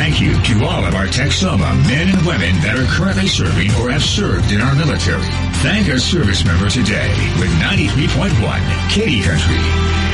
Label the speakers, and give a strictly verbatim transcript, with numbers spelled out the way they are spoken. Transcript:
Speaker 1: thank you to all of our Texoma men and women that are currently serving or have served in our military. Thank a service member today with ninety-three point one Katy Country.